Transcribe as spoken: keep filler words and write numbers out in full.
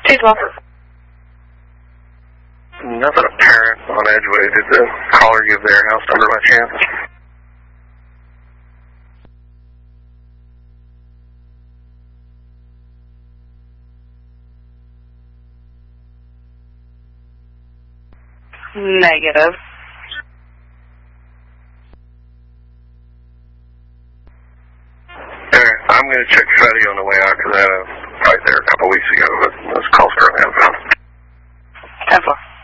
two twelve. Nothing apparent on Edgeway. Did the caller give their house number by chance? Negative. Alright, I'm going to check Fetty on the way out because I had a fight there a couple weeks ago, but those calls currently unfound. ten four.